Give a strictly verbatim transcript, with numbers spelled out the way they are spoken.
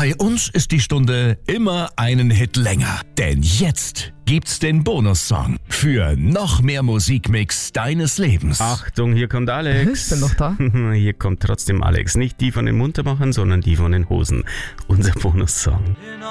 Bei uns ist die Stunde immer einen Hit länger. Denn jetzt gibt's den Bonussong für noch mehr Musikmix deines Lebens. Achtung, hier kommt Alex. Ist der noch da? Hier kommt trotzdem Alex. Nicht die von den Muntermachern, sondern die von den Hosen. Unser Bonussong.